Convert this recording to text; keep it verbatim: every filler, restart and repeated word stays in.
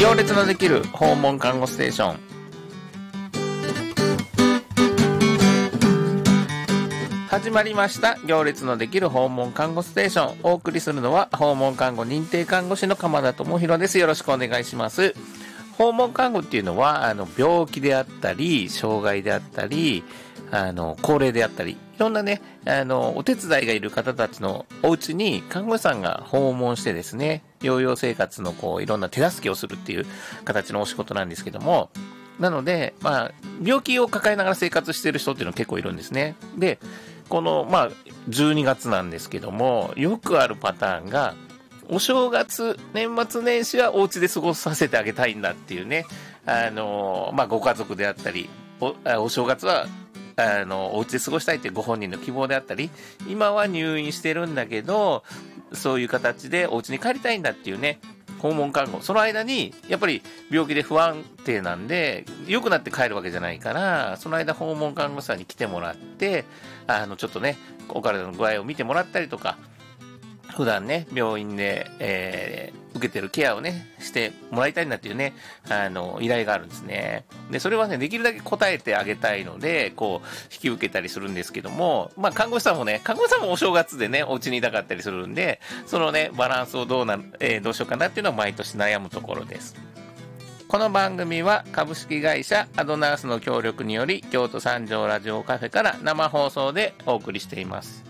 行列のできる訪問看護ステーション。始まりました。行列のできる訪問看護ステーション。お送りするのは訪問看護認定看護師の鎌田智博です。よろしくお願いします。訪問看護っていうのは、あの病気であったり障害であったり、あの高齢であったり、いろんなね、あのお手伝いがいる方たちのお家に看護師さんが訪問してですね、療養生活のこういろんな手助けをするっていう形のお仕事なんですけども、なので、まあ、病気を抱えながら生活している人っていうのは結構いるんですね。で、この、まあ、じゅうにがつなんですけども、よくあるパターンが、お正月、年末年始はお家で過ごさせてあげたいんだっていうね、あの、まあ、ご家族であったり、お、お正月は、あの、お家で過ごしたいっていうご本人の希望であったり、今は入院してるんだけど、そういう形でお家に帰りたいんだっていうね、訪問看護。その間に、やっぱり病気で不安定なんで、良くなって帰るわけじゃないから、その間訪問看護師さんに来てもらって、あの、ちょっとね、お体の具合を見てもらったりとか、普段ね、病院で、えー、受けてるケアをね、してもらいたいんだっていうね、あの、依頼があるんですね。で、それはね、できるだけ答えてあげたいので、こう、引き受けたりするんですけども、まあ、看護師さんもね、看護師さんもお正月でね、お家にいたかったりするんで、そのね、バランスをどうな、えー、どうしようかなっていうのは毎年悩むところです。この番組は株式会社アドナースの協力により、京都三条ラジオカフェから生放送でお送りしています。